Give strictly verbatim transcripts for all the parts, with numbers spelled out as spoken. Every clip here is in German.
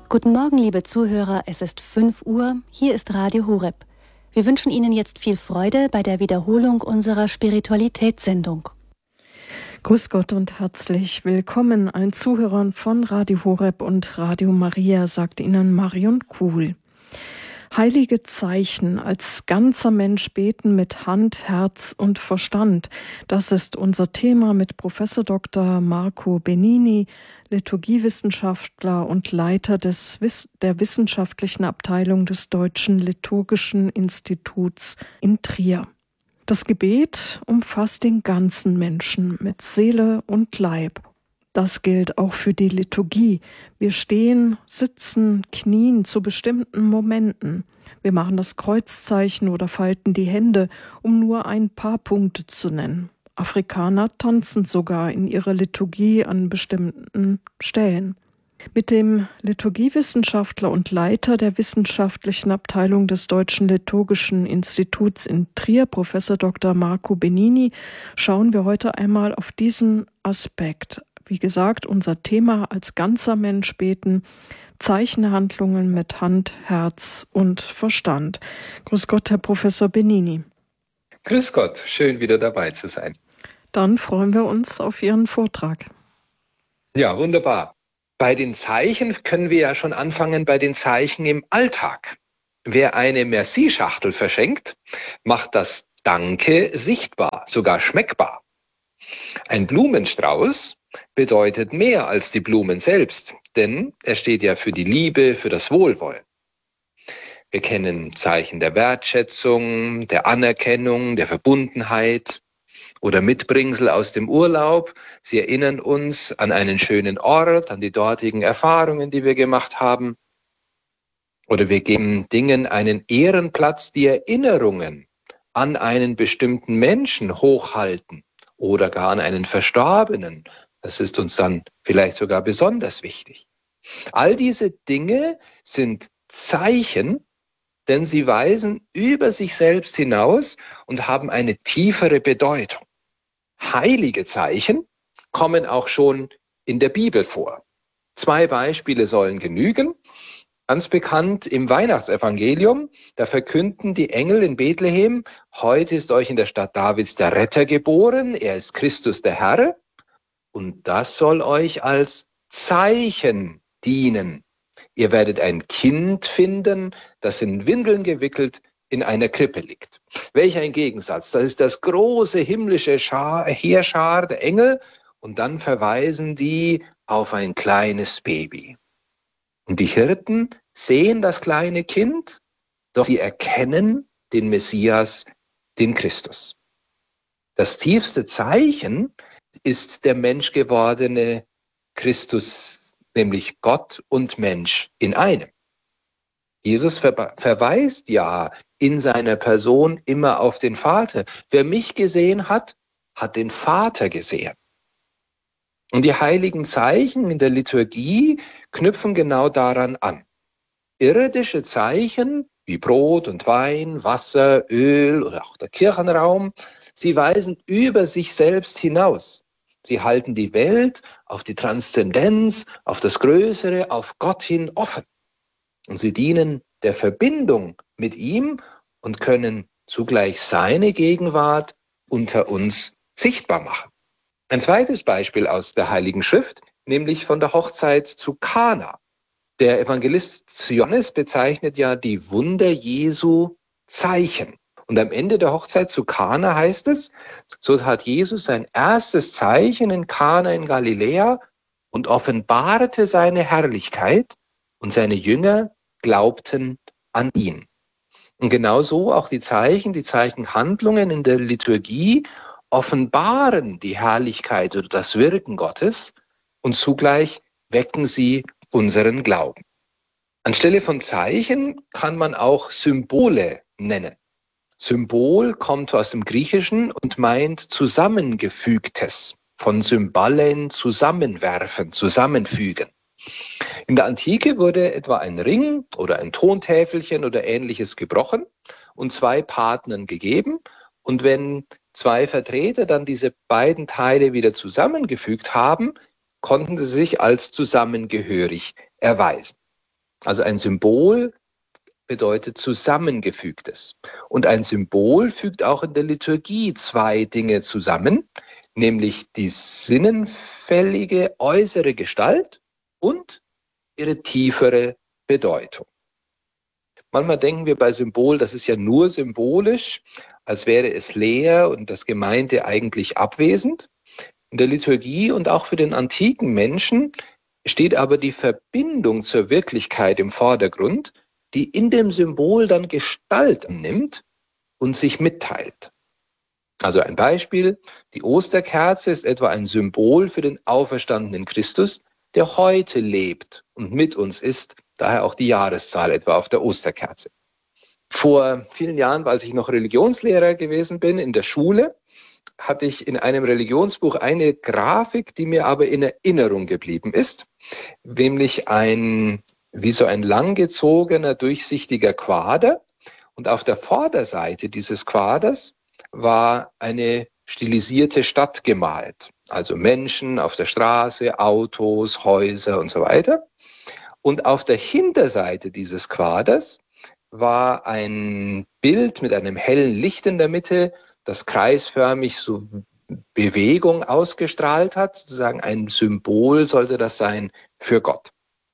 Guten Morgen, liebe Zuhörer, es ist fünf Uhr, hier ist Radio Horeb. Wir wünschen Ihnen jetzt viel Freude bei der Wiederholung unserer Spiritualitätssendung. Grüß Gott und herzlich willkommen allen Zuhörern von Radio Horeb und Radio Maria, sagt Ihnen Marion Kuhl. Heilige Zeichen, als ganzer Mensch beten mit Hand, Herz und Verstand. Das ist unser Thema mit Professor Doktor Marco Benini, Liturgiewissenschaftler und Leiter des, der wissenschaftlichen Abteilung des Deutschen Liturgischen Instituts in Trier. Das Gebet umfasst den ganzen Menschen mit Seele und Leib. Das gilt auch für die Liturgie. Wir stehen, sitzen, knien zu bestimmten Momenten. Wir machen das Kreuzzeichen oder falten die Hände, um nur ein paar Punkte zu nennen. Afrikaner tanzen sogar in ihrer Liturgie an bestimmten Stellen. Mit dem Liturgiewissenschaftler und Leiter der wissenschaftlichen Abteilung des Deutschen Liturgischen Instituts in Trier, Professor Doktor Marco Benini, schauen wir heute einmal auf diesen Aspekt. Wie gesagt, unser Thema als ganzer Mensch beten, Zeichenhandlungen mit Hand, Herz und Verstand. Grüß Gott, Herr Professor Benini. Grüß Gott, schön wieder dabei zu sein. Dann freuen wir uns auf Ihren Vortrag. Ja, wunderbar. Bei den Zeichen können wir ja schon anfangen, bei den Zeichen im Alltag. Wer eine Merci-Schachtel verschenkt, macht das Danke sichtbar, sogar schmeckbar. Ein Blumenstrauß bedeutet mehr als die Blumen selbst, denn er steht ja für die Liebe, für das Wohlwollen. Wir kennen Zeichen der Wertschätzung, der Anerkennung, der Verbundenheit oder Mitbringsel aus dem Urlaub. Sie erinnern uns an einen schönen Ort, an die dortigen Erfahrungen, die wir gemacht haben. Oder wir geben Dingen einen Ehrenplatz, die Erinnerungen an einen bestimmten Menschen hochhalten oder gar an einen Verstorbenen. Das ist uns dann vielleicht sogar besonders wichtig. All diese Dinge sind Zeichen, denn sie weisen über sich selbst hinaus und haben eine tiefere Bedeutung. Heilige Zeichen kommen auch schon in der Bibel vor. Zwei Beispiele sollen genügen. Ganz bekannt im Weihnachtsevangelium, da verkünden die Engel in Bethlehem: Heute ist euch in der Stadt Davids der Retter geboren, er ist Christus der Herr. Und das soll euch als Zeichen dienen. Ihr werdet ein Kind finden, das in Windeln gewickelt in einer Krippe liegt. Welch ein Gegensatz. Das ist das große himmlische Schar, Heerschar der Engel und dann verweisen die auf ein kleines Baby. Und die Hirten sehen das kleine Kind, doch sie erkennen den Messias, den Christus. Das tiefste Zeichen ist der menschgewordene Christus, nämlich Gott und Mensch in einem. Jesus ver- verweist ja in seiner Person immer auf den Vater. Wer mich gesehen hat, hat den Vater gesehen. Und die heiligen Zeichen in der Liturgie knüpfen genau daran an. Irdische Zeichen wie Brot und Wein, Wasser, Öl oder auch der Kirchenraum, sie weisen über sich selbst hinaus. Sie halten die Welt auf die Transzendenz, auf das Größere, auf Gott hin offen. Und sie dienen der Verbindung mit ihm und können zugleich seine Gegenwart unter uns sichtbar machen. Ein zweites Beispiel aus der Heiligen Schrift, nämlich von der Hochzeit zu Kana. Der Evangelist Johannes bezeichnet ja die Wunder Jesu Zeichen. Und am Ende der Hochzeit zu Kana heißt es, so hat Jesus sein erstes Zeichen in Kana in Galiläa und offenbarte seine Herrlichkeit und seine Jünger glaubten an ihn. Und genauso auch die Zeichen, die Zeichenhandlungen in der Liturgie offenbaren die Herrlichkeit oder das Wirken Gottes und zugleich wecken sie unseren Glauben. Anstelle von Zeichen kann man auch Symbole nennen. Symbol kommt aus dem Griechischen und meint Zusammengefügtes, von Symballen zusammenwerfen, zusammenfügen. In der Antike wurde etwa ein Ring oder ein Tontäfelchen oder Ähnliches gebrochen und zwei Partnern gegeben. Und wenn zwei Vertreter dann diese beiden Teile wieder zusammengefügt haben, konnten sie sich als zusammengehörig erweisen. Also ein Symbol bedeutet Zusammengefügtes. Und ein Symbol fügt auch in der Liturgie zwei Dinge zusammen, nämlich die sinnenfällige äußere Gestalt und ihre tiefere Bedeutung. Manchmal denken wir bei Symbol, das ist ja nur symbolisch, als wäre es leer und das Gemeinte eigentlich abwesend. In der Liturgie und auch für den antiken Menschen steht aber die Verbindung zur Wirklichkeit im Vordergrund, die in dem Symbol dann Gestalt annimmt und sich mitteilt. Also ein Beispiel, die Osterkerze ist etwa ein Symbol für den auferstandenen Christus, der heute lebt und mit uns ist, daher auch die Jahreszahl etwa auf der Osterkerze. Vor vielen Jahren, als ich noch Religionslehrer gewesen bin in der Schule, hatte ich in einem Religionsbuch eine Grafik, die mir aber in Erinnerung geblieben ist, nämlich ein wie so ein langgezogener, durchsichtiger Quader. Und auf der Vorderseite dieses Quaders war eine stilisierte Stadt gemalt. Also Menschen auf der Straße, Autos, Häuser und so weiter. Und auf der Hinterseite dieses Quaders war ein Bild mit einem hellen Licht in der Mitte, das kreisförmig so Bewegung ausgestrahlt hat. Sozusagen ein Symbol sollte das sein für Gott.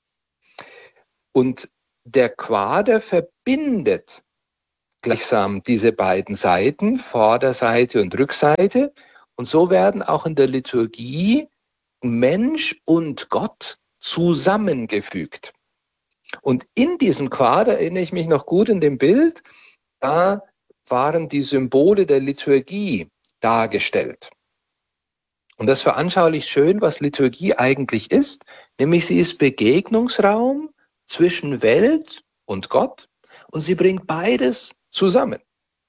Und der Quader verbindet gleichsam diese beiden Seiten, Vorderseite und Rückseite. Und so werden auch in der Liturgie Mensch und Gott zusammengefügt. Und in diesem Quader, erinnere ich mich noch gut in dem Bild, da waren die Symbole der Liturgie dargestellt. Und das veranschaulicht schön, was Liturgie eigentlich ist, nämlich sie ist Begegnungsraum zwischen Welt und Gott und sie bringt beides zusammen.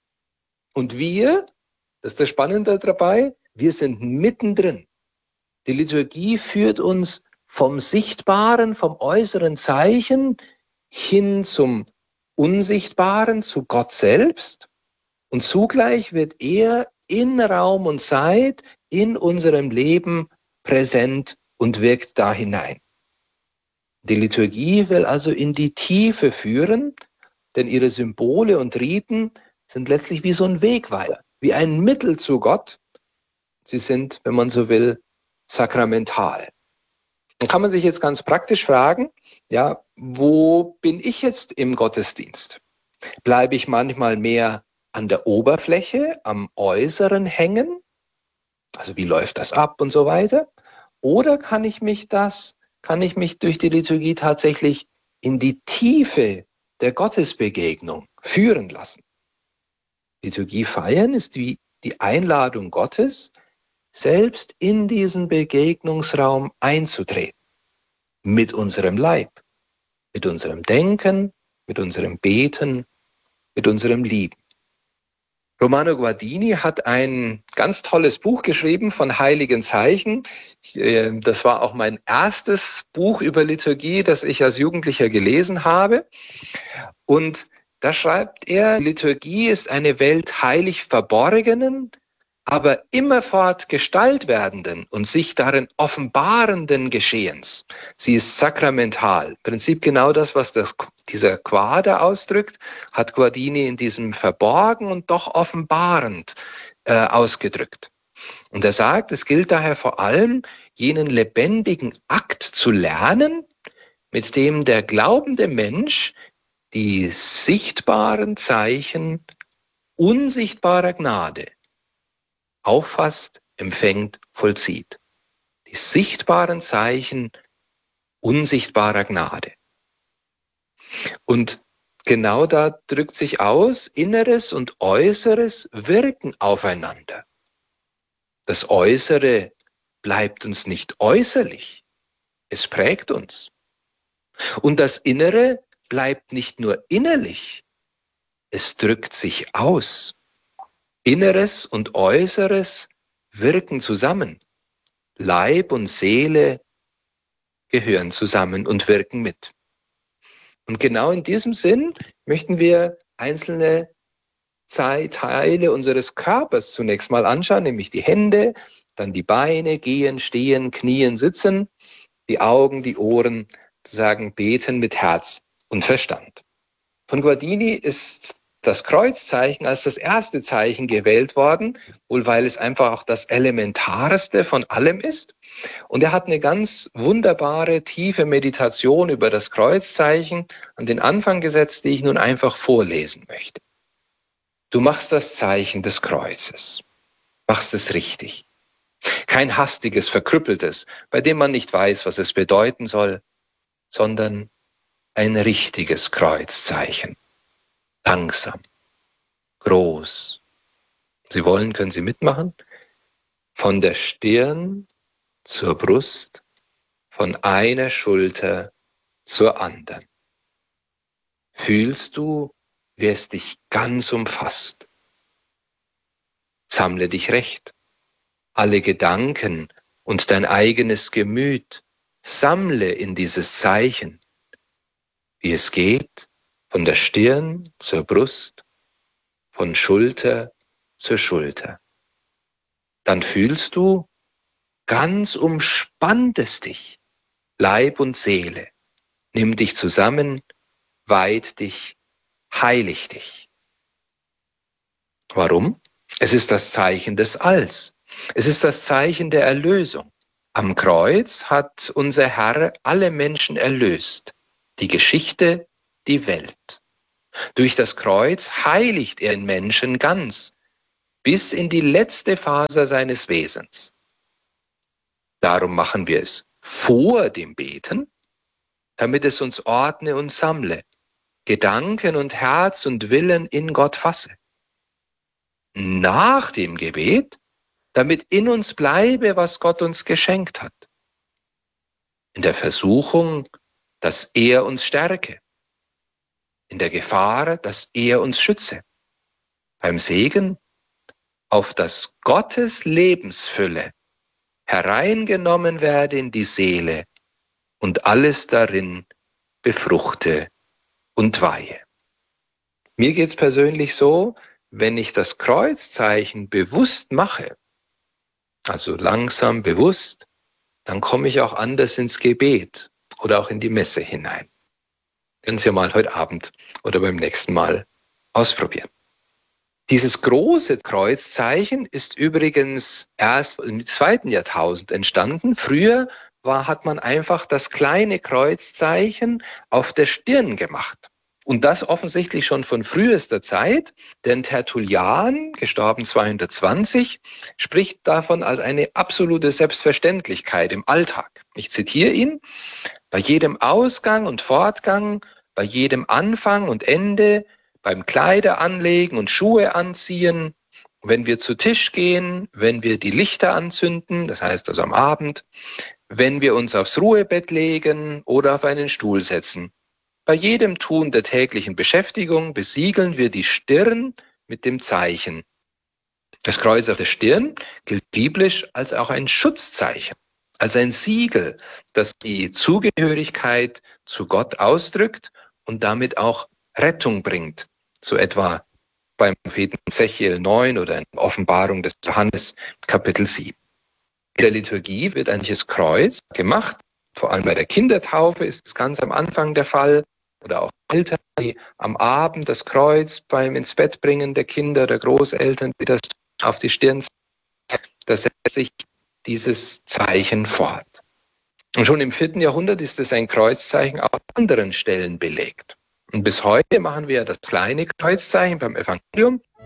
Und wir, das ist das Spannende dabei, wir sind mittendrin. Die Liturgie führt uns vom Sichtbaren, vom äußeren Zeichen hin zum Unsichtbaren, zu Gott selbst. Und zugleich wird er in Raum und Zeit in unserem Leben präsent und wirkt da hinein. Die Liturgie will also in die Tiefe führen, denn ihre Symbole und Riten sind letztlich wie so ein Wegweiser, wie ein Mittel zu Gott. Sie sind, wenn man so will, sakramental. Dann kann man sich jetzt ganz praktisch fragen, ja, wo bin ich jetzt im Gottesdienst? Bleibe ich manchmal mehr an der Oberfläche, am Äußeren hängen? Also wie läuft das ab und so weiter? Oder kann ich mich das, kann ich mich durch die Liturgie tatsächlich in die Tiefe der Gottesbegegnung führen lassen? Liturgie feiern ist wie die Einladung Gottes, selbst in diesen Begegnungsraum einzutreten. Mit unserem Leib, mit unserem Denken, mit unserem Beten, mit unserem Lieben. Romano Guardini hat ein ganz tolles Buch geschrieben von heiligen Zeichen. Das war auch mein erstes Buch über Liturgie, das ich als Jugendlicher gelesen habe. Und da schreibt er, Liturgie ist eine Welt heilig Verborgenen, aber immerfort Gestalt werdenden und sich darin offenbarenden Geschehens. Sie ist sakramental. Im Prinzip genau das, was das, dieser Quader ausdrückt, hat Guardini in diesem verborgen und doch offenbarend äh, ausgedrückt. Und er sagt, es gilt daher vor allem, jenen lebendigen Akt zu lernen, mit dem der glaubende Mensch die sichtbaren Zeichen unsichtbarer Gnade auffasst, empfängt, vollzieht. Die sichtbaren Zeichen unsichtbarer Gnade. Und genau da drückt sich aus, Inneres und Äußeres wirken aufeinander. Das Äußere bleibt uns nicht äußerlich, es prägt uns. Und das Innere bleibt nicht nur innerlich, es drückt sich aus. Inneres und Äußeres wirken zusammen. Leib und Seele gehören zusammen und wirken mit. Und genau in diesem Sinn möchten wir einzelne Teile unseres Körpers zunächst mal anschauen, nämlich die Hände, dann die Beine, gehen, stehen, knien, sitzen, die Augen, die Ohren, sozusagen beten mit Herz und Verstand. Von Guardini ist das Kreuzzeichen als das erste Zeichen gewählt worden, wohl weil es einfach auch das Elementarste von allem ist. Und er hat eine ganz wunderbare, tiefe Meditation über das Kreuzzeichen an den Anfang gesetzt, die ich nun einfach vorlesen möchte. Du machst das Zeichen des Kreuzes, machst es richtig. Kein hastiges, verkrüppeltes, bei dem man nicht weiß, was es bedeuten soll, sondern ein richtiges Kreuzzeichen. Langsam, groß. Sie wollen, können Sie mitmachen? Von der Stirn zur Brust, von einer Schulter zur anderen. Fühlst du, wie es dich ganz umfasst? Sammle dich recht. Alle Gedanken und dein eigenes Gemüt sammle in dieses Zeichen, wie es geht, von der Stirn zur Brust, von Schulter zur Schulter. Dann fühlst du, ganz umspannt es dich, Leib und Seele. Nimm dich zusammen, weiht dich, heiligt dich. Warum? Es ist das Zeichen des Alls. Es ist das Zeichen der Erlösung. Am Kreuz hat unser Herr alle Menschen erlöst, die Geschichte, die Welt. Durch das Kreuz heiligt er den Menschen ganz, bis in die letzte Faser seines Wesens. Darum machen wir es vor dem Beten, damit es uns ordne und sammle, Gedanken und Herz und Willen in Gott fasse. Nach dem Gebet, damit in uns bleibe, was Gott uns geschenkt hat. In der Versuchung, dass er uns stärke. In der Gefahr, dass er uns schütze. Beim Segen, auf dass Gottes Lebensfülle hereingenommen werde in die Seele und alles darin befruchte und weihe. Mir geht's persönlich so, wenn ich das Kreuzzeichen bewusst mache, also langsam bewusst, dann komme ich auch anders ins Gebet oder auch in die Messe hinein. Können Sie ja mal heute Abend oder beim nächsten Mal ausprobieren. Dieses große Kreuzzeichen ist übrigens erst im zweiten Jahrtausend entstanden. Früher war, hat man einfach das kleine Kreuzzeichen auf der Stirn gemacht. Und das offensichtlich schon von frühester Zeit, denn Tertullian, gestorben zweihundertzwanzig, spricht davon als eine absolute Selbstverständlichkeit im Alltag. Ich zitiere ihn: Bei jedem Ausgang und Fortgang, bei jedem Anfang und Ende, beim Kleider anlegen und Schuhe anziehen, wenn wir zu Tisch gehen, wenn wir die Lichter anzünden, das heißt also am Abend, wenn wir uns aufs Ruhebett legen oder auf einen Stuhl setzen. Bei jedem Tun der täglichen Beschäftigung besiegeln wir die Stirn mit dem Zeichen. Das Kreuz auf der Stirn gilt biblisch als auch ein Schutzzeichen, als ein Siegel, das die Zugehörigkeit zu Gott ausdrückt und damit auch Rettung bringt. So etwa beim Propheten Ezechiel neun oder in der Offenbarung des Johannes Kapitel sieben. In der Liturgie wird ein solches Kreuz gemacht. Vor allem bei der Kindertaufe ist es ganz am Anfang der Fall. Oder auch Eltern, die am Abend das Kreuz beim ins Bett bringen der Kinder oder Großeltern, die das auf die Stirn setzen. Da setzt sich dieses Zeichen fort. Und schon im vierten Jahrhundert ist es ein Kreuzzeichen auch an anderen Stellen belegt. Und bis heute machen wir das kleine Kreuzzeichen beim Evangelium